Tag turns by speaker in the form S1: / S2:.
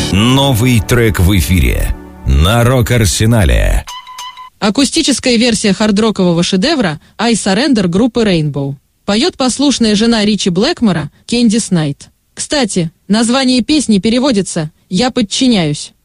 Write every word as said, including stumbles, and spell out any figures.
S1: Новый трек в эфире на Рок-Арсенале.
S2: Акустическая версия хардрокового шедевра «I Surrender» группы Rainbow. Поет послушная жена Ричи Блэкмора, Кэндис Найт. Кстати, название песни переводится «Я подчиняюсь».